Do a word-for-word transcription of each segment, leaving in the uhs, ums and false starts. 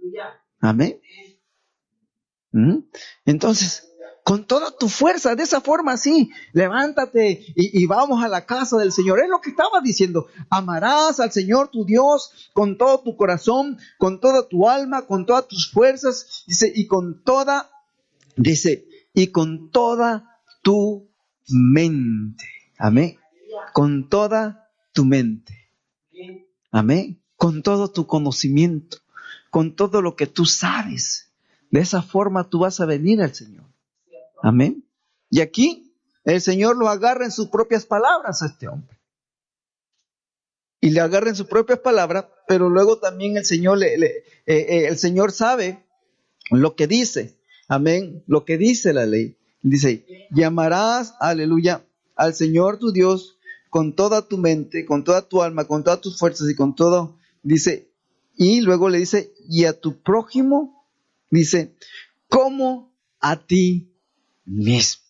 Amén. ¿Mm? Entonces, con toda tu fuerza, de esa forma así, levántate y, y vamos a la casa del Señor. Es lo que estaba diciendo. Amarás al Señor tu Dios con todo tu corazón, con toda tu alma, con todas tus fuerzas, dice, y con toda, dice, y con toda tu mente. Amén. Con toda tu mente. Amén. Con todo tu conocimiento, con todo lo que tú sabes. De esa forma tú vas a venir al Señor. Amén. Y aquí el Señor lo agarra en sus propias palabras a este hombre. Y le agarra en sus propias palabras, pero luego también el Señor, le, le, eh, eh, el Señor sabe lo que dice. Amén. Lo que dice la ley. Dice, llamarás, aleluya, al Señor tu Dios con toda tu mente, con toda tu alma, con todas tus fuerzas y con todo. Dice, y luego le dice, y a tu prójimo, dice, como a ti mismo.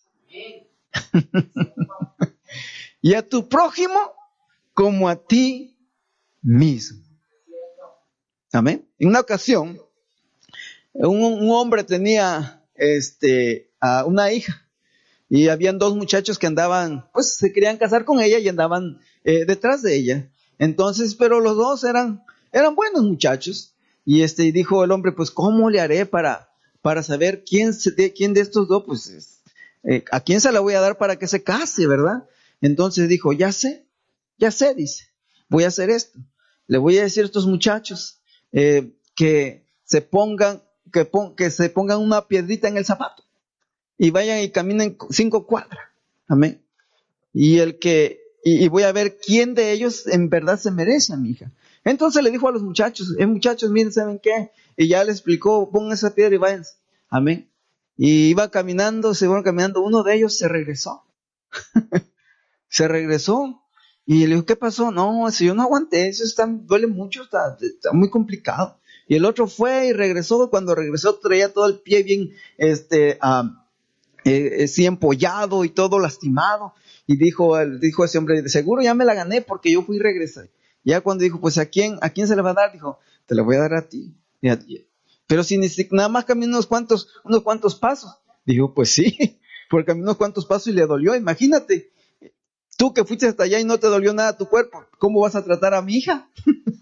Y a tu prójimo como a ti mismo. Amén. En una ocasión, un, un hombre tenía este, a una hija y habían dos muchachos que andaban, pues se querían casar con ella y andaban eh, detrás de ella. Entonces, pero los dos eran, eran buenos muchachos. Y este dijo el hombre, pues ¿cómo le haré para, para saber quién, se, de, quién de estos dos, pues eh, a quién se la voy a dar para que se case, ¿verdad? Entonces dijo, ya sé, ya sé, dice, voy a hacer esto. Le voy a decir a estos muchachos eh, que se pongan, que, pon, que se pongan una piedrita en el zapato y vayan y caminen cinco cuadras. Amén. Y el que, y, y voy a ver quién de ellos en verdad se merece a mi hija. Entonces le dijo a los muchachos, eh, muchachos, miren, ¿saben qué? Y ya le explicó, pongan esa piedra y váyanse. Amén. Y iba caminando, se iban caminando, uno de ellos se regresó. Se regresó y le dijo, ¿qué pasó? No, si yo no aguanté, eso está, duele mucho, está, está muy complicado. Y el otro fue y regresó, cuando regresó traía todo el pie bien, este, um, eh, sí, empollado y todo lastimado. Y dijo, dijo ese hombre, de seguro ya me la gané porque yo fui y regresé. Ya cuando dijo, pues ¿a quién, a quién se le va a dar? Dijo, te la voy a dar a ti. Y a ti. Pero si ni nada más caminó unos cuantos, unos cuantos pasos. Dijo, pues sí, porque caminó unos cuantos pasos y le dolió. Imagínate, tú que fuiste hasta allá y no te dolió nada tu cuerpo, ¿cómo vas a tratar a mi hija?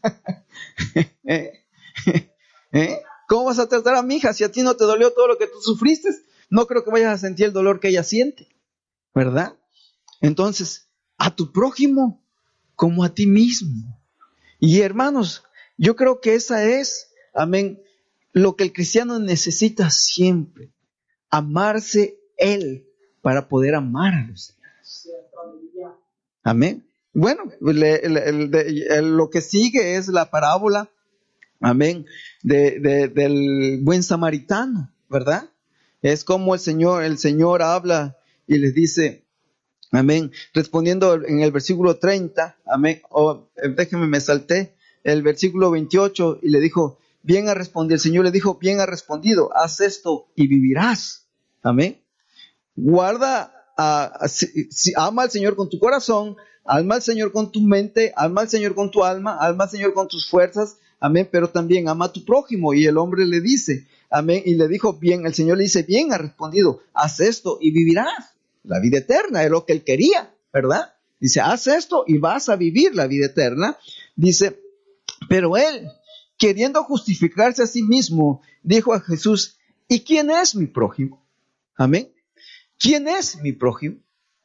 ¿Eh? ¿Eh? ¿Cómo vas a tratar a mi hija si a ti no te dolió todo lo que tú sufriste? No creo que vayas a sentir el dolor que ella siente, ¿verdad? Entonces, a tu prójimo como a ti mismo. Y hermanos, yo creo que esa es, amén, lo que el cristiano necesita siempre. Amarse él para poder amar a los demás. Amén. Bueno, le, le, el, el, lo que sigue es la parábola, amén, de, de, del buen samaritano, ¿verdad? Es como el Señor, el Señor habla y les dice, amén, respondiendo en el versículo treinta, amén, o déjenme, me salté, el versículo veintiocho, y le dijo, bien ha respondido, el Señor le dijo, bien ha respondido, haz esto y vivirás, amén. Guarda, uh, si, si, ama al Señor con tu corazón, ama al Señor con tu mente, ama al Señor con tu alma, ama al Señor con tus fuerzas, amén, pero también ama a tu prójimo. Y el hombre le dice, amén, y le dijo, bien, el Señor le dice, bien ha respondido, haz esto y vivirás. La vida eterna es lo que él quería, ¿verdad? Dice, haz esto y vas a vivir la vida eterna. Dice, pero él, queriendo justificarse a sí mismo, dijo a Jesús, ¿y quién es mi prójimo? Amén. ¿Quién es mi prójimo?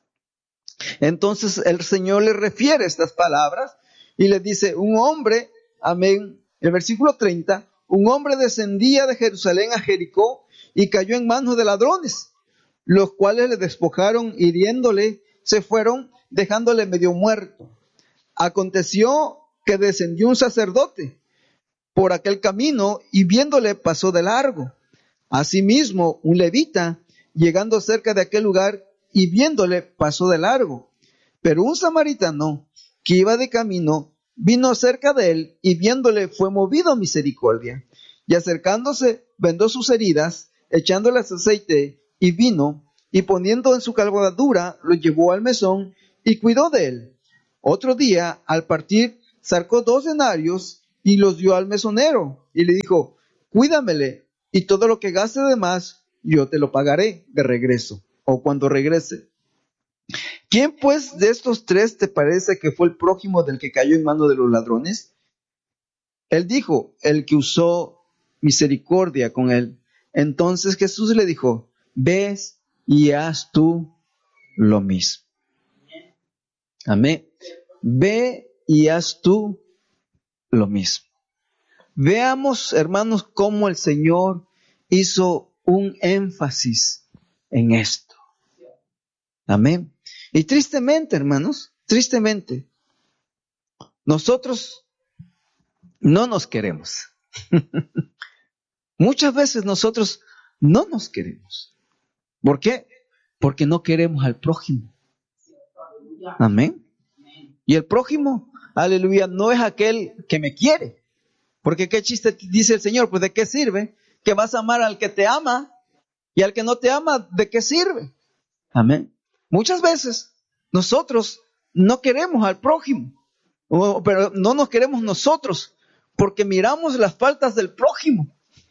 Entonces el Señor le refiere estas palabras y le dice, un hombre, amén, el versículo treinta, un hombre descendía de Jerusalén a Jericó y cayó en manos de ladrones, los cuales le despojaron, hiriéndole, se fueron, dejándole medio muerto. Aconteció que descendió un sacerdote por aquel camino y viéndole pasó de largo. Asimismo, un levita, llegando cerca de aquel lugar y viéndole, pasó de largo. Pero un samaritano que iba de camino, vino cerca de él y viéndole fue movido a misericordia. Y acercándose, vendó sus heridas, echándoles aceite y vino, y poniendo en su cabalgadura, lo llevó al mesón y cuidó de él. Otro día, al partir, sacó dos denarios y los dio al mesonero y le dijo, cuídamele, y todo lo que gaste de más, yo te lo pagaré de regreso, o cuando regrese. ¿Quién pues de estos tres te parece que fue el prójimo del que cayó en mano de los ladrones? Él dijo, el que usó misericordia con él. Entonces Jesús le dijo, ves y haz tú lo mismo. Amén. Ve y haz tú lo mismo. Veamos, hermanos, cómo el Señor hizo un énfasis en esto. Amén. Y tristemente, hermanos, tristemente, nosotros no nos queremos. Muchas veces nosotros no nos queremos. ¿Por qué? Porque no queremos al prójimo. Amén. Y el prójimo, aleluya, no es aquel que me quiere. Porque qué chiste dice el Señor, pues ¿de qué sirve? Que vas a amar al que te ama y al que no te ama, ¿de qué sirve? Amén. Muchas veces nosotros no queremos al prójimo, pero no nos queremos nosotros porque miramos las faltas del prójimo.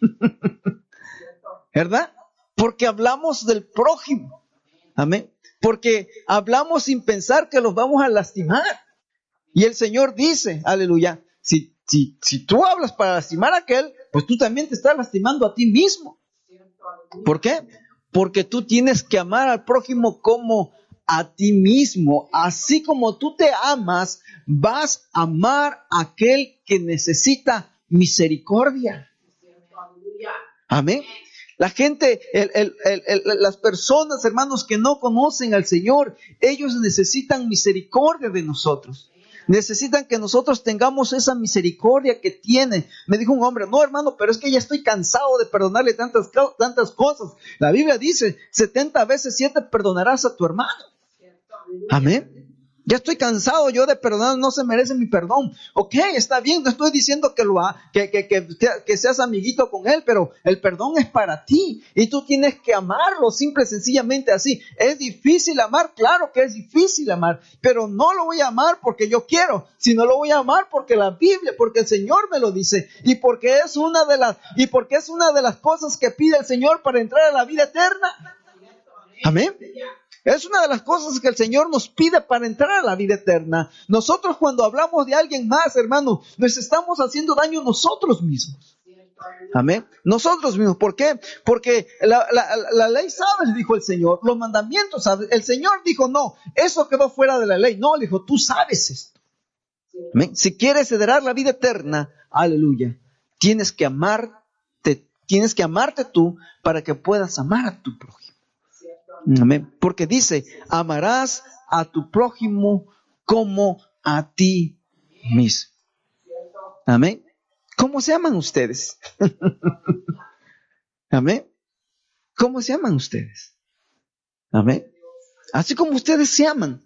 ¿Verdad? Porque hablamos del prójimo. Amén. Porque hablamos sin pensar que los vamos a lastimar. Y el Señor dice, aleluya, si, si, si tú hablas para lastimar a aquel, pues tú también te estás lastimando a ti mismo. ¿Por qué? Porque tú tienes que amar al prójimo como a ti mismo. Así como tú te amas, vas a amar a aquel que necesita misericordia. Amén. La gente, el, el, el, el, las personas, hermanos, que no conocen al Señor, ellos necesitan misericordia de nosotros. Necesitan que nosotros tengamos esa misericordia que tiene. Me dijo un hombre, no hermano, pero es que ya estoy cansado de perdonarle tantas, tantas cosas. La Biblia dice, setenta veces siete perdonarás a tu hermano. Amén. Ya estoy cansado yo de perdonar, no se merece mi perdón. Ok, está bien, no estoy diciendo que, lo ha, que, que, que, que seas amiguito con él, pero el perdón es para ti y tú tienes que amarlo, simple y sencillamente así. ¿Es difícil amar? Claro que es difícil amar, pero no lo voy a amar porque yo quiero, sino lo voy a amar porque la Biblia, porque el Señor me lo dice y porque es una de las, y porque es una de las cosas que pide el Señor para entrar a la vida eterna. Amén. Es una de las cosas que el Señor nos pide para entrar a la vida eterna. Nosotros cuando hablamos de alguien más, hermano, nos estamos haciendo daño nosotros mismos. Amén. Nosotros mismos. ¿Por qué? Porque la, la, la ley sabes, dijo el Señor. Los mandamientos sabes. El Señor dijo, no, eso quedó fuera de la ley. No, le dijo, tú sabes esto. Amén. Si quieres heredar la vida eterna, aleluya, tienes que amarte, tienes que amarte tú para que puedas amar a tu prójimo. Amén. Porque dice, amarás a tu prójimo como a ti mismo. Amén. ¿Cómo se aman ustedes? Amén. ¿Cómo se aman ustedes? Amén. Así como ustedes se aman,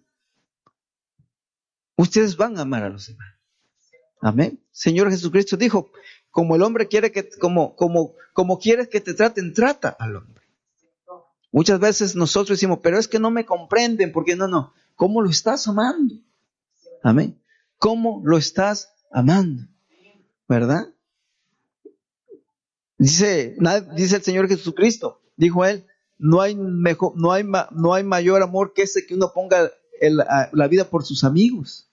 ustedes van a amar a los demás. Amén. Señor Jesucristo dijo, como el hombre quiere que, como, como, como quieres que te traten, trata al hombre. Muchas veces nosotros decimos, pero es que no me comprenden, porque no, no. ¿Cómo lo estás amando? Amén. ¿Cómo lo estás amando? ¿Verdad? Dice, dice el Señor Jesucristo, dijo él, no hay mejor, no hay, no hay mayor amor que ese que uno ponga el, la vida por sus amigos.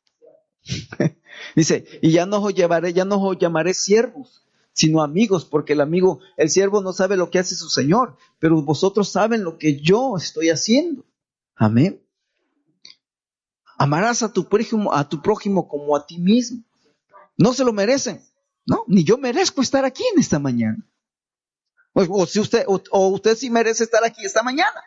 Dice, y ya no os llevaré, ya no os llamaré siervos, sino amigos, porque el amigo, el siervo no sabe lo que hace su Señor, pero vosotros saben lo que yo estoy haciendo. Amén. Amarás a tu prójimo, a tu prójimo como a ti mismo. No se lo merecen. No, ni yo merezco estar aquí en esta mañana. O, o si usted, o, o usted sí merece estar aquí esta mañana.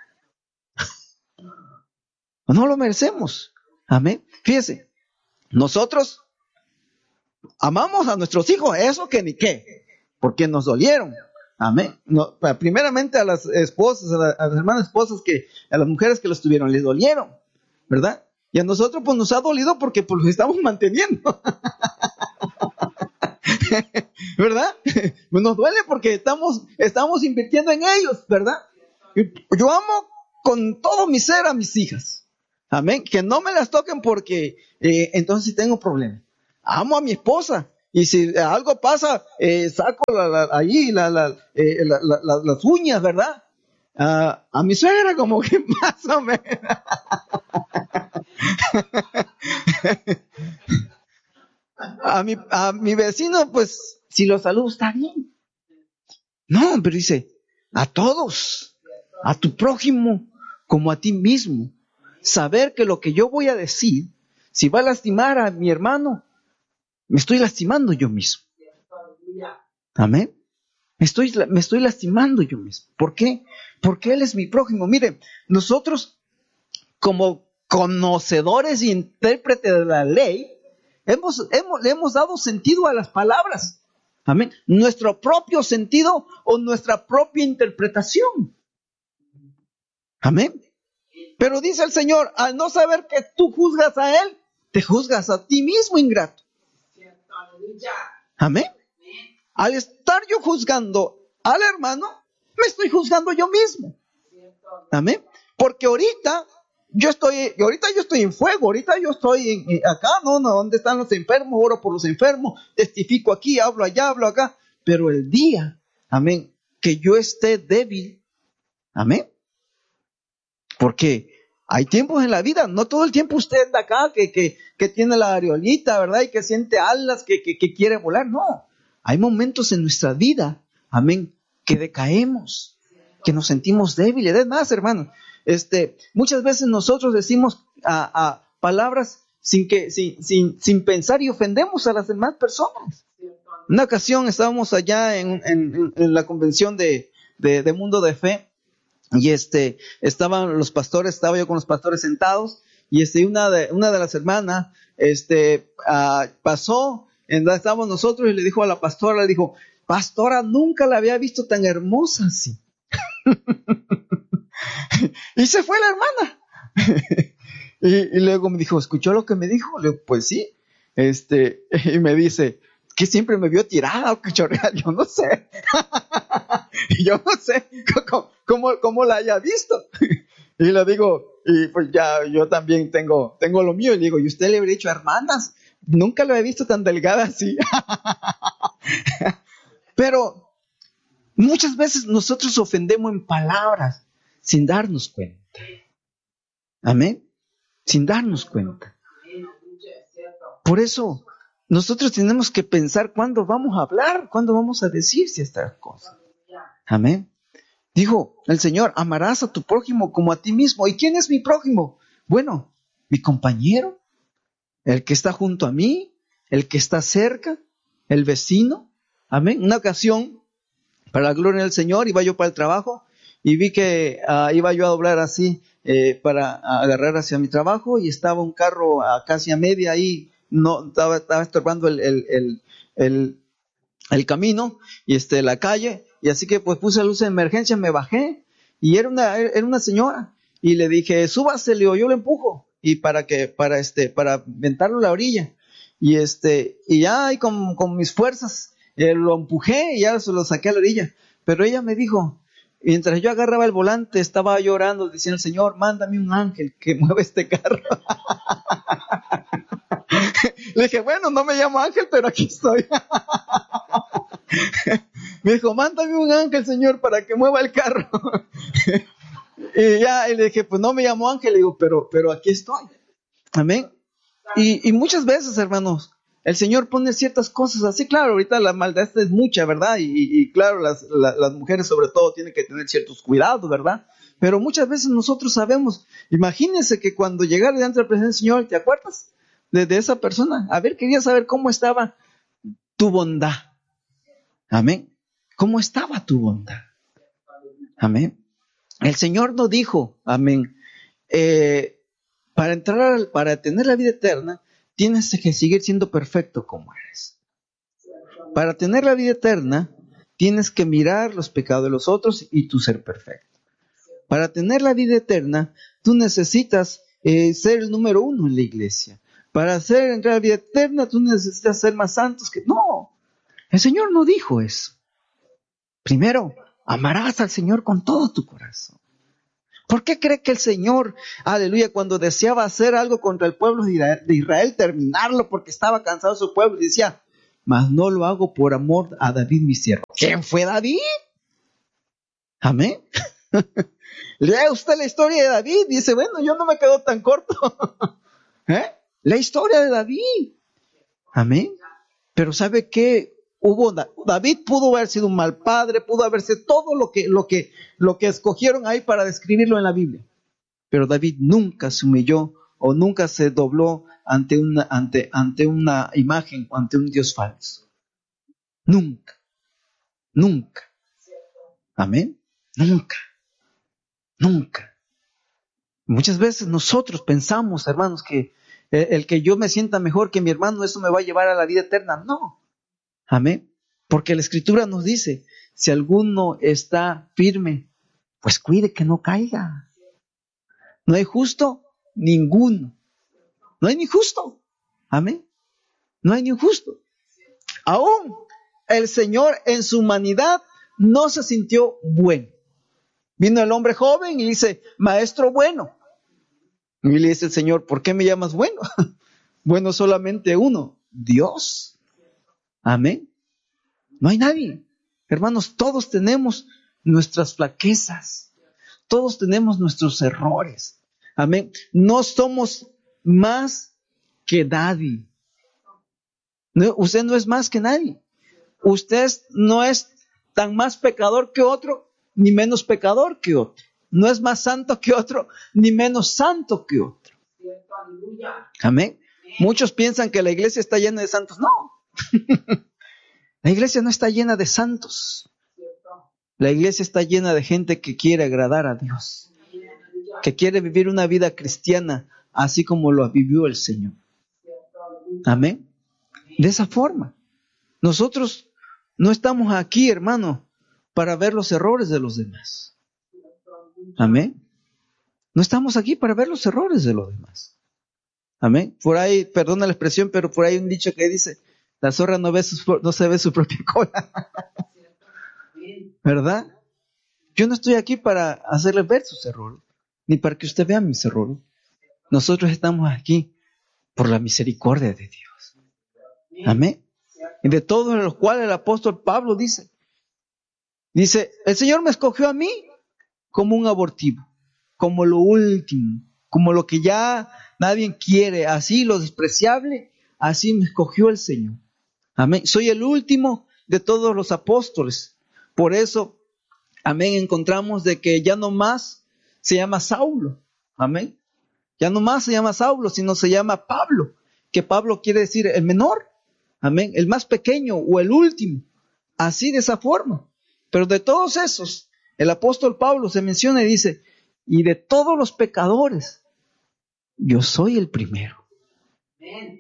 No lo merecemos. Amén. Fíjese, nosotros amamos a nuestros hijos, eso que ni qué, porque nos dolieron. Amén. No, primeramente a las esposas, a, la, a las hermanas esposas, que a las mujeres que los tuvieron, les dolieron, ¿verdad? Y a nosotros pues nos ha dolido porque pues los estamos manteniendo. ¿Verdad? Nos duele porque estamos, estamos invirtiendo en ellos, ¿verdad? Yo amo con todo mi ser a mis hijas. Amén. Que no me las toquen porque eh, entonces sí tengo problemas. Amo a mi esposa Y si algo pasa, eh, saco la, la, allí la, la, eh, la, la, la, las uñas, ¿verdad? Uh, a mi suegra como que más o menos. a, mi, a mi vecino, pues, si lo saludo está bien. No, pero dice, a todos, a tu prójimo como a ti mismo. Saber que lo que yo voy a decir, si va a lastimar a mi hermano, me estoy lastimando yo mismo. Amén. Me estoy, me estoy lastimando yo mismo. ¿Por qué? Porque Él es mi prójimo. Mire, nosotros como conocedores e intérpretes de la ley, hemos, hemos, le hemos dado sentido a las palabras. Amén. Nuestro propio sentido o nuestra propia interpretación. Amén. Pero dice el Señor, al no saber que tú juzgas a Él, te juzgas a ti mismo, ingrato. Amén. Al estar yo juzgando al hermano, me estoy juzgando yo mismo. Amén. Porque ahorita yo estoy, ahorita yo estoy en fuego, ahorita yo estoy en, en acá, no, no, ¿dónde están los enfermos? Oro por los enfermos, testifico aquí, hablo allá, hablo acá. Pero el día, amén, que yo esté débil, amén. Porque hay tiempos en la vida, no todo el tiempo usted anda acá, que, que, que tiene la areolita, ¿verdad? Y que siente alas, que, que, que quiere volar, no. Hay momentos en nuestra vida, amén, que decaemos, que nos sentimos débiles. Es más, hermano, este, muchas veces nosotros decimos a, a palabras sin, que, sin, sin, sin pensar y ofendemos a las demás personas. Una ocasión estábamos allá en, en, en la convención de, de, de Mundo de Fe, y este, estaban los pastores, estaba yo con los pastores sentados, y este, una de, una de las hermanas, este, uh, pasó, en donde estábamos nosotros, y le dijo a la pastora, le dijo, pastora, nunca la había visto tan hermosa así. Y se fue la hermana. y, y luego me dijo, ¿escuchó lo que me dijo? Le digo, pues sí. Este, y me dice, que siempre me vio tirada o cachorreada, yo no sé. Yo no sé cómo, cómo, cómo la haya visto. Y le digo, y pues ya yo también tengo, tengo lo mío. Y le digo, ¿y usted le habría dicho, hermanas? Nunca lo he visto tan delgada así. Pero muchas veces nosotros ofendemos en palabras sin darnos cuenta. Amén. Sin darnos cuenta. Por eso nosotros tenemos que pensar cuándo vamos a hablar, cuándo vamos a decir estas cosas. Amén. Dijo el Señor, amarás a tu prójimo como a ti mismo. ¿Y quién es mi prójimo? Bueno, mi compañero, el que está junto a mí, el que está cerca, el vecino. Amén. Una ocasión, para la gloria del Señor, iba yo para el trabajo y vi que uh, iba yo a doblar así eh, para agarrar hacia mi trabajo y estaba un carro uh, casi a media ahí, no estaba, estaba estorbando el, el, el, el, el camino y este, la calle. Y así que pues puse la luz de emergencia, me bajé y era una, era una señora y le dije, súbase, le digo, yo lo empujo y para que, para este, para aventarlo a la orilla y este, y ya ahí con, con mis fuerzas eh, lo empujé y ya se lo saqué a la orilla. Pero ella me dijo, mientras yo agarraba el volante, estaba llorando diciendo, Señor, mándame un ángel que mueva este carro. Le dije, bueno, no me llamo Ángel, pero aquí estoy. Me dijo, mándame un ángel, Señor, para que mueva el carro. Y ya, y le dije, pues no me llamo Ángel, le digo, pero, pero aquí estoy. Amén. Y, y muchas veces, hermanos, el Señor pone ciertas cosas así. Claro, ahorita la maldad es mucha, ¿verdad? Y, y claro, las, la, las mujeres sobre todo tienen que tener ciertos cuidados, ¿verdad? Pero muchas veces nosotros sabemos, imagínense que cuando llegara delante de la presencia del Señor, ¿te acuerdas de, de esa persona? A ver, quería saber cómo estaba tu bondad. Amén. ¿Cómo estaba tu bondad? Amén. El Señor no dijo, amén, eh, para entrar, para tener la vida eterna, tienes que seguir siendo perfecto como eres. Para tener la vida eterna, tienes que mirar los pecados de los otros y tú ser perfecto. Para tener la vida eterna, tú necesitas eh, ser el número uno en la iglesia. Para hacer entrar a la vida eterna, tú necesitas ser más santos que... No, el Señor no dijo eso. Primero, amarás al Señor con todo tu corazón. ¿Por qué cree que el Señor, aleluya, cuando deseaba hacer algo contra el pueblo de Israel, terminarlo porque estaba cansado de su pueblo, y decía, mas no lo hago por amor a David mi siervo. ¿Quién fue David? Amén. Lea usted la historia de David, dice, bueno, yo no me quedo tan corto. ¿Eh? La historia de David. Amén. Pero ¿sabe qué? Hubo, David pudo haber sido un mal padre, pudo haberse todo lo que, lo que, lo que escogieron ahí para describirlo en la Biblia. Pero David nunca se humilló o nunca se dobló ante una, ante, ante una imagen o ante un Dios falso. Nunca. Nunca. Amén. Nunca. Nunca. Muchas veces nosotros pensamos, hermanos, que el, el que yo me sienta mejor que mi hermano, eso me va a llevar a la vida eterna. No. Amén. Porque la Escritura nos dice, si alguno está firme, pues cuide que no caiga. No hay justo ninguno. No hay ni justo. Amén. No hay ni justo. Aún el Señor en su humanidad no se sintió bueno. Vino el hombre joven y dice, maestro bueno. Y le dice el Señor, ¿por qué me llamas bueno? Bueno solamente uno, Dios. Amén. No hay nadie. Hermanos, todos tenemos nuestras flaquezas. Todos tenemos nuestros errores. Amén. No somos más que nadie. No, usted no es más que nadie. Usted no es tan más pecador que otro, ni menos pecador que otro. No es más santo que otro, ni menos santo que otro. Amén. Muchos piensan que la iglesia está llena de santos. No. La iglesia no está llena de santos. La iglesia está llena de gente que quiere agradar a Dios. Que quiere vivir una vida cristiana así como lo vivió el Señor. Amén. De esa forma. Nosotros no estamos aquí, hermano, para ver los errores de los demás. Amén. No estamos aquí para ver los errores de los demás. Amén. Por ahí, perdona la expresión, pero por ahí hay un dicho que dice, la zorra no ve sus, no se ve su propia cola. ¿Verdad? Yo no estoy aquí para hacerle ver sus errores, ni para que usted vea mis errores. Nosotros estamos aquí por la misericordia de Dios. Amén. Y de todos los cuales el apóstol Pablo dice, dice, el Señor me escogió a mí como un abortivo, como lo último, como lo que ya nadie quiere, así lo despreciable, así me escogió el Señor. Amén. Soy el último de todos los apóstoles. Por eso, amén, encontramos de que ya no más se llama Saulo. Amén. Ya no más se llama Saulo, sino se llama Pablo, que Pablo quiere decir el menor. Amén. El más pequeño o el último. Así de esa forma. Pero de todos esos, el apóstol Pablo se menciona y dice, y de todos los pecadores, yo soy el primero. Amén.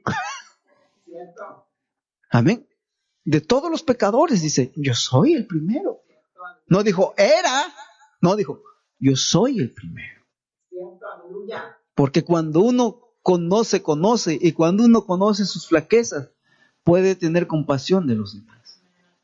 Amén. De todos los pecadores, dice, yo soy el primero. No dijo, era. No, dijo, yo soy el primero. Porque cuando uno conoce, conoce, y cuando uno conoce sus flaquezas, puede tener compasión de los demás.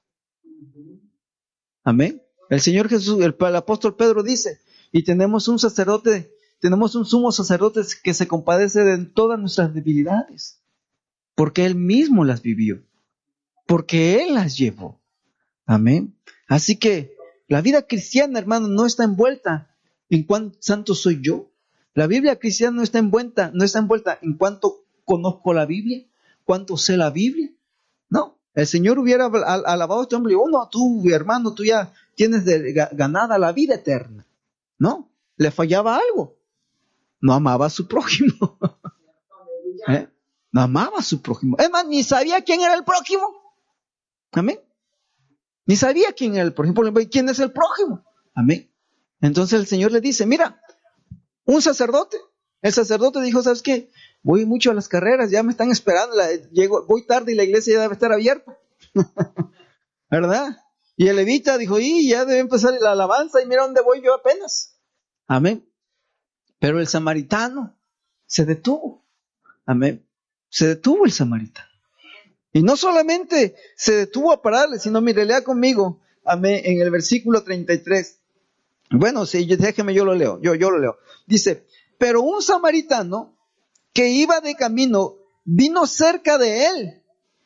Amén. El Señor Jesús, el, el apóstol Pedro dice, y tenemos un sacerdote, tenemos un sumo sacerdote que se compadece de todas nuestras debilidades, porque Él mismo las vivió, porque Él las llevó. Amén. Así que la vida cristiana, hermano, no está envuelta en cuán santo soy yo. La Biblia cristiana no está envuelta, no está envuelta en cuánto conozco la Biblia, cuánto sé la Biblia. No, el Señor hubiera alabado a este hombre y dijo, oh, no, tú, hermano, tú ya tienes de, ganada la vida eterna. No, le fallaba algo. No amaba a su prójimo. ¿Eh? No amaba a su prójimo. Es más, ni sabía quién era el prójimo. Amén. Ni sabía quién era el prójimo. ¿Quién es el prójimo? Amén. Entonces el Señor le dice, mira, un sacerdote. El sacerdote dijo, ¿sabes qué? Voy mucho a las carreras, ya me están esperando, la, llego, voy tarde y la iglesia ya debe estar abierta. ¿Verdad? Y el levita dijo, y ya debe empezar la alabanza y mira dónde voy yo apenas. Amén. Pero el samaritano se detuvo. Amén. Se detuvo el samaritano. Y no solamente se detuvo a pararle, sino mire, lea conmigo, amén, en el versículo treinta y tres. Bueno, sí, déjeme, yo lo leo, yo, yo lo leo. Dice, pero un samaritano que iba de camino vino cerca de él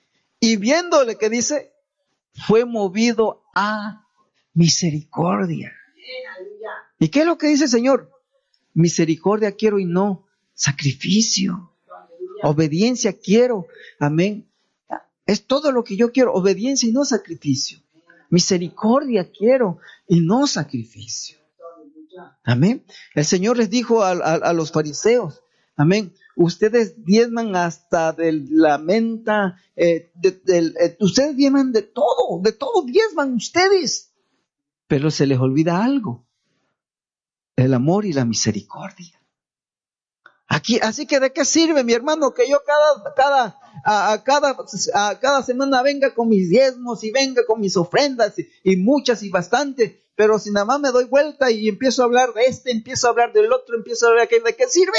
Y viéndole, que dice, fue movido a misericordia. ¿Y qué es lo que dice el Señor? Misericordia quiero y no sacrificio. Obediencia quiero. Amén. Es todo lo que yo quiero. Obediencia y no sacrificio. Misericordia quiero y no sacrificio. Amén. El Señor les dijo a, a, a los fariseos, amén, ustedes diezman hasta de la menta, eh, de, de, eh, ustedes diezman de todo, de todo diezman ustedes, pero se les olvida algo, el amor y la misericordia. Aquí, así que ¿de qué sirve, mi hermano, que yo cada, cada, a, a cada, a cada semana venga con mis diezmos y venga con mis ofrendas y, y muchas y bastante, pero si nada más me doy vuelta y empiezo a hablar de este, empiezo a hablar del otro, empiezo a hablar de aquel, ¿de qué sirve?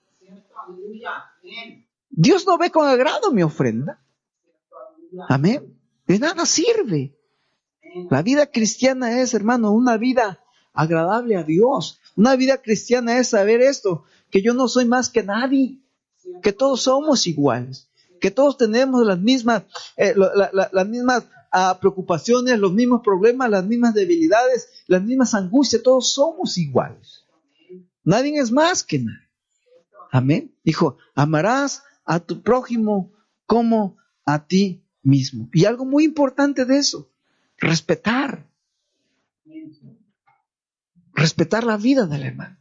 Dios no ve con agrado mi ofrenda. Amén. De nada sirve. La vida cristiana es, hermano, una vida agradable a Dios. Una vida cristiana es saber esto, que yo no soy más que nadie, que todos somos iguales, que todos tenemos las mismas, eh, la, la, las mismas uh, preocupaciones, los mismos problemas, las mismas debilidades, las mismas angustias, todos somos iguales. Nadie es más que nadie. Amén. Dijo, amarás a tu prójimo como a ti mismo. Y algo muy importante de eso, respetar. Respetar la vida del hermano.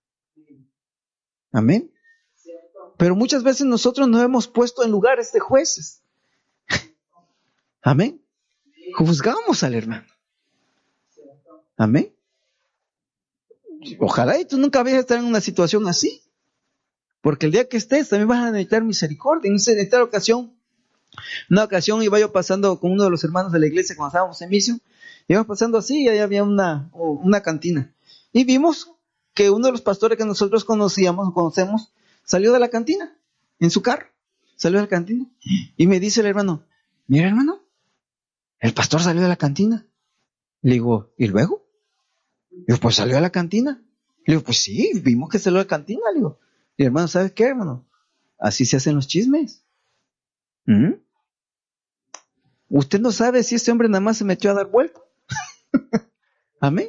Amén. Pero muchas veces nosotros nos hemos puesto en lugares de jueces. Amén. Juzgamos al hermano. Amén. Ojalá y tú nunca vayas a estar en una situación así. Porque el día que estés también vas a necesitar misericordia. En esta ocasión, una ocasión iba yo pasando con uno de los hermanos de la iglesia cuando estábamos en misión. Íbamos pasando así y ahí había una, una cantina. Y vimos que uno de los pastores que nosotros conocíamos o conocemos salió de la cantina, en su carro. Salió de la cantina. Y me dice el hermano, mira hermano, el pastor salió de la cantina. Le digo, ¿y luego? Le digo, pues salió de la cantina. Le digo, pues sí, vimos que salió de la cantina. Le digo, y hermano, ¿sabes qué, hermano? Así se hacen los chismes. ¿Mm? Usted no sabe si este hombre nada más se metió a dar vuelta. Amén.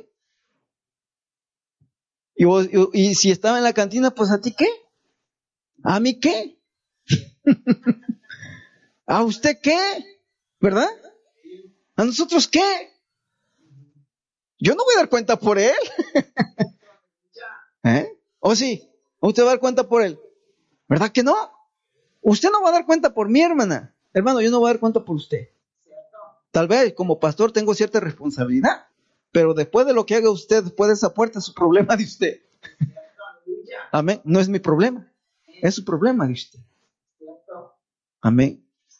Y, vos, y, y si estaba en la cantina, pues ¿a ti qué? ¿A mí qué? ¿A usted qué? ¿Verdad? ¿A nosotros qué? Yo no voy a dar cuenta por él. ¿Eh? ¿O sí? ¿O usted va a dar cuenta por él? ¿Verdad que no? Usted no va a dar cuenta por mi hermana. Hermano, yo no voy a dar cuenta por usted. Tal vez como pastor tengo cierta responsabilidad, pero después de lo que haga usted, después de esa puerta, es su problema de usted. Amén. No es mi problema. Es su problema de usted. Amén.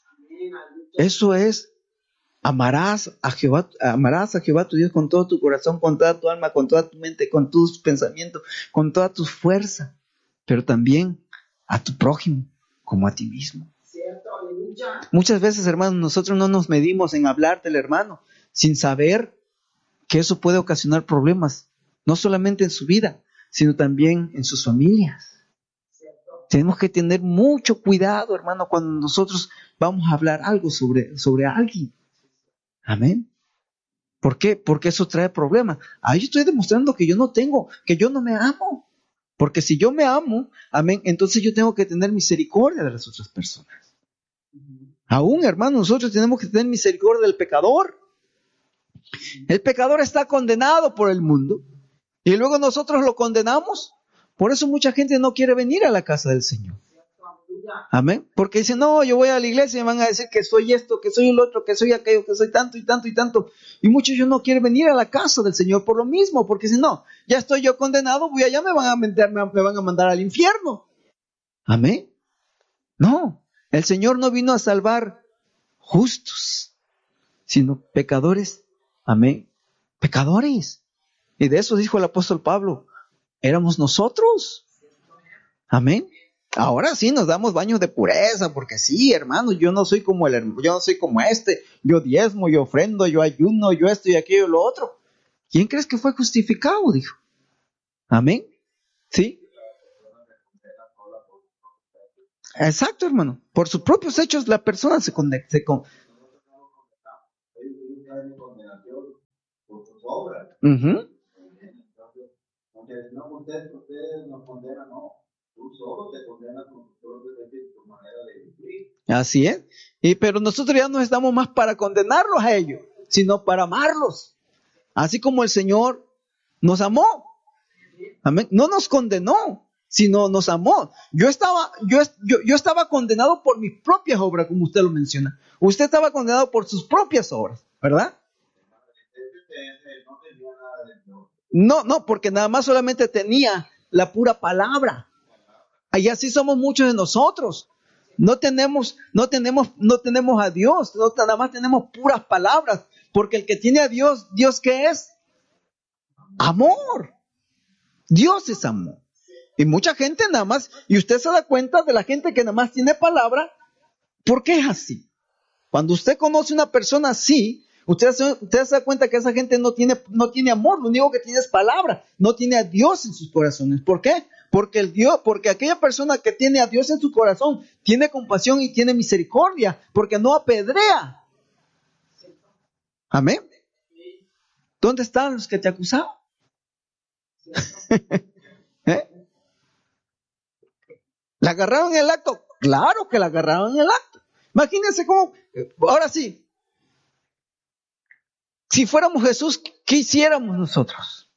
Eso es, amarás a Jehová, amarás a Jehová tu Dios con todo tu corazón, con toda tu alma, con toda tu mente, con tus pensamientos, con toda tu fuerza, pero también a tu prójimo como a ti mismo. Muchas veces, hermanos, nosotros no nos medimos en hablar del hermano sin saber que eso puede ocasionar problemas, no solamente en su vida, sino también en sus familias. Tenemos que tener mucho cuidado, hermano, cuando nosotros vamos a hablar algo sobre, sobre alguien. Amén. ¿Por qué? Porque eso trae problemas. Ahí estoy demostrando que yo no tengo, que yo no me amo. Porque si yo me amo, amén, entonces yo tengo que tener misericordia de las otras personas. Aún, hermano, nosotros tenemos que tener misericordia del pecador. El pecador está condenado por el mundo y luego nosotros lo condenamos. Por eso mucha gente no quiere venir a la casa del Señor. Amén. Porque dicen, no, yo voy a la iglesia y me van a decir que soy esto, que soy el otro, que soy aquello, que soy tanto y tanto y tanto. Y muchos yo no quieren venir a la casa del Señor por lo mismo, porque si no, ya estoy yo condenado, voy allá, me van a meter, me van a mandar al infierno. Amén. No, el Señor no vino a salvar justos, sino pecadores. Amén. Pecadores. Y de eso dijo el apóstol Pablo, éramos nosotros. Amén. Ahora sí nos damos baños de pureza, porque sí, hermano, yo no soy como el yo no soy como este, yo diezmo, yo ofrendo, yo ayuno, yo esto y aquello y lo otro. ¿Quién crees que fue justificado? Dijo. Amén. ¿Sí? Exacto, hermano. Por sus propios hechos la persona se, conde- se, con- por sus obras. Uh-huh. Entonces, aunque no ustedes, ustedes nos condenan, no. Tú solo te condenas con tu propio decir, tu manera de vivir. Así es. Y, pero nosotros ya no estamos más para condenarlos a ellos, sino para amarlos. Así como el Señor nos amó. Amén. No nos condenó, sino nos amó. Yo estaba, yo, yo, yo estaba condenado por mis propias obras, como usted lo menciona. Usted estaba condenado por sus propias obras, ¿verdad? No, no, porque nada más solamente tenía la pura palabra. Y así somos muchos de nosotros. No tenemos, no tenemos, no tenemos a Dios, no, nada más tenemos puras palabras. Porque el que tiene a Dios, ¿Dios qué es? Amor. Dios es amor. Y mucha gente nada más, y usted se da cuenta de la gente que nada más tiene palabra, ¿por qué es así? Cuando usted conoce a una persona así, usted se, usted se da cuenta que esa gente no tiene, no tiene amor, lo único que tiene es palabra, no tiene a Dios en sus corazones. ¿Por qué? Porque el Dios, porque aquella persona que tiene a Dios en su corazón tiene compasión y tiene misericordia, porque no apedrea. Amén. ¿Dónde están los que te acusaban? ¿Eh? ¿La agarraron en el acto? Claro que la agarraron en el acto. Imagínense cómo, ahora sí, si fuéramos Jesús, ¿qué hiciéramos nosotros?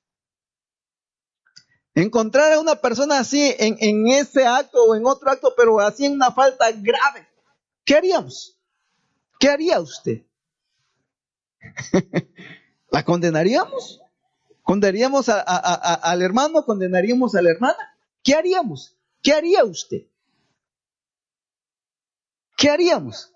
Encontrar a una persona así en, en ese acto o en otro acto, pero así en una falta grave. ¿Qué haríamos? ¿Qué haría usted? ¿La condenaríamos? ¿Condenaríamos a, a, a, al hermano? ¿Condenaríamos a la hermana? ¿Qué haríamos? ¿Qué haría usted? ¿Qué haríamos?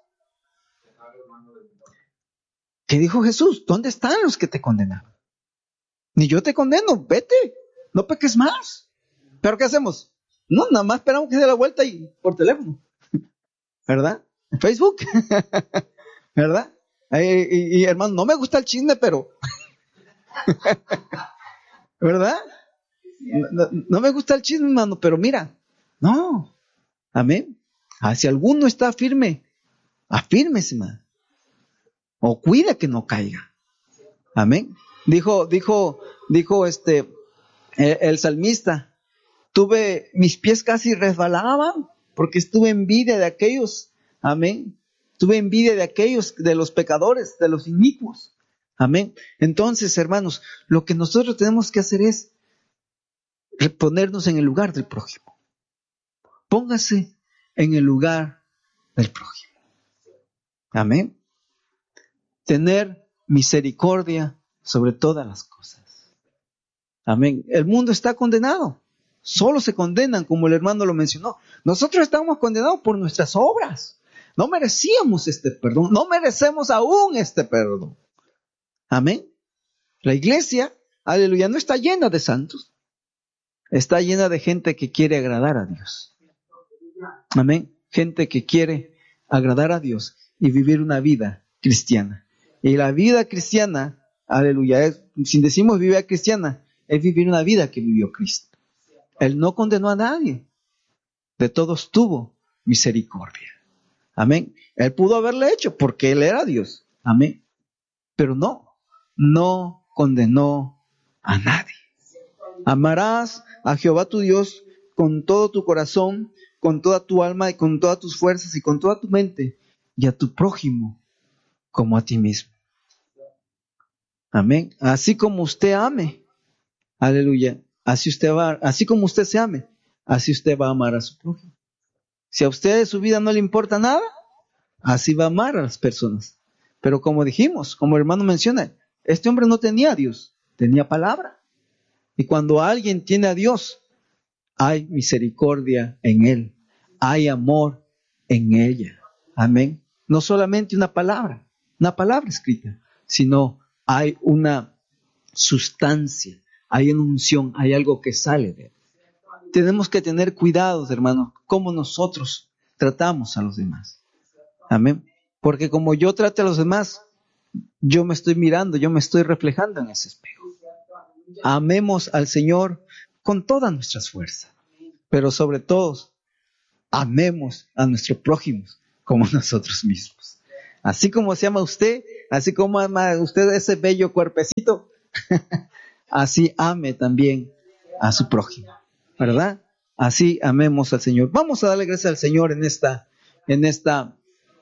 ¿Qué dijo Jesús? ¿Dónde están los que te condenaron? Ni yo te condeno, vete, no peques más. ¿Pero qué hacemos? No, nada más esperamos que se dé la vuelta y por teléfono, ¿verdad? En Facebook, ¿verdad? Y, y, y hermano, no me gusta el chisme, pero, ¿verdad? No, no, no me gusta el chisme, hermano, pero mira, no, amén. Ah, si alguno está firme, afírmese, hermano. O cuida que no caiga. Amén. Dijo, dijo, dijo este, el, el salmista, tuve, mis pies casi resbalaban, porque estuve en envidia de aquellos, amén. Tuve envidia de aquellos, de los pecadores, de los inicuos. Amén. Entonces, hermanos, lo que nosotros tenemos que hacer es ponernos en el lugar del prójimo. Póngase en el lugar del prójimo. Amén. Tener misericordia sobre todas las cosas. Amén. El mundo está condenado. Solo se condenan, como el hermano lo mencionó. Nosotros estamos condenados por nuestras obras. No merecíamos este perdón. No merecemos aún este perdón. Amén. La iglesia, aleluya, no está llena de santos. Está llena de gente que quiere agradar a Dios. Amén. Gente que quiere agradar a Dios y vivir una vida cristiana. Y la vida cristiana, aleluya, es, si decimos vida cristiana, es vivir una vida que vivió Cristo. Él no condenó a nadie. De todos tuvo misericordia. Amén. Él pudo haberle hecho porque Él era Dios. Amén. Pero no, no condenó a nadie. Amarás a Jehová tu Dios con todo tu corazón, con toda tu alma y con todas tus fuerzas y con toda tu mente, y a tu prójimo como a ti mismo. Amén. Así como usted ame, aleluya, así usted va, así como usted se ame, así usted va a amar a su prójimo. Si a usted de su vida no le importa nada, así va a amar a las personas. Pero como dijimos, como el hermano menciona, este hombre no tenía a Dios, tenía palabra. Y cuando alguien tiene a Dios, hay misericordia en él, hay amor en ella. Amén. No solamente una palabra, una palabra escrita, sino hay una sustancia, hay una unción, hay algo que sale de él. Tenemos que tener cuidados, hermanos, cómo nosotros tratamos a los demás. Amén. Porque como yo trate a los demás, yo me estoy mirando, yo me estoy reflejando en ese espejo. Amemos al Señor con todas nuestras fuerzas, pero sobre todo, amemos a nuestros prójimos como nosotros mismos. Así como se ama usted, así como ama usted ese bello cuerpecito, así ame también a su prójimo, ¿verdad? Así amemos al Señor. Vamos a darle gracias al Señor en esta, en esta,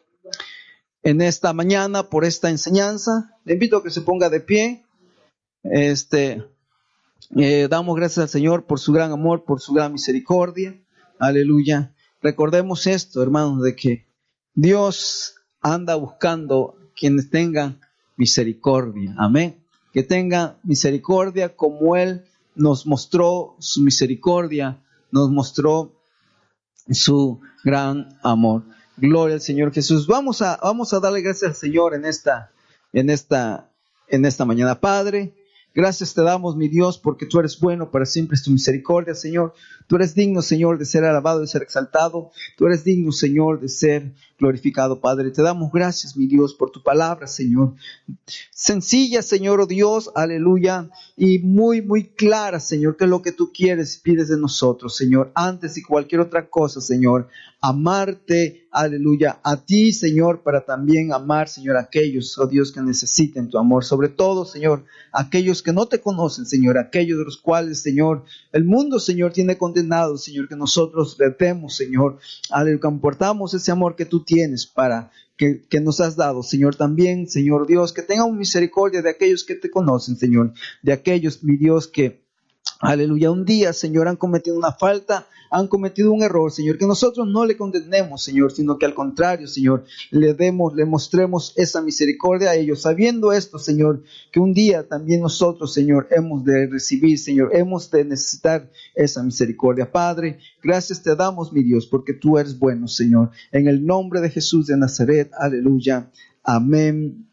en esta mañana por esta enseñanza. Le invito a que se ponga de pie. Este, eh, damos gracias al Señor por su gran amor, por su gran misericordia. Aleluya. Recordemos esto, hermanos, de que Dios anda buscando quienes tengan misericordia. Amén. Que tengan misericordia como Él nos mostró su misericordia, nos mostró su gran amor. Gloria al Señor Jesús. Vamos a, vamos a darle gracias al Señor en esta, en esta, en esta mañana. Padre, gracias te damos, mi Dios, porque tú eres bueno, para siempre es tu misericordia, Señor. Tú eres digno, Señor, de ser alabado, de ser exaltado. Tú eres digno, Señor, de ser glorificado, Padre. Te damos gracias, mi Dios, por tu palabra, Señor. Sencilla, Señor, oh Dios, aleluya, y muy, muy clara, Señor, que es lo que tú quieres y pides de nosotros, Señor. Antes y cualquier otra cosa, Señor, amarte, aleluya, a ti, Señor, para también amar, Señor, a aquellos, oh Dios, que necesiten tu amor. Sobre todo, Señor, aquellos que no te conocen, Señor, aquellos de los cuales, Señor, el mundo, Señor, tiene condenado, Señor, que nosotros retemos, Señor, aleluya, comportamos ese amor que tú tienes para que, que nos has dado, Señor, también, Señor Dios, que tengan misericordia de aquellos que te conocen, Señor, de aquellos, mi Dios, que, aleluya, un día, Señor, han cometido una falta, han cometido un error, Señor, que nosotros no le condenemos, Señor, sino que al contrario, Señor, le demos, le mostremos esa misericordia a ellos, sabiendo esto, Señor, que un día también nosotros, Señor, hemos de recibir, Señor, hemos de necesitar esa misericordia. Padre, gracias te damos, mi Dios, porque tú eres bueno, Señor, en el nombre de Jesús de Nazaret, aleluya, amén.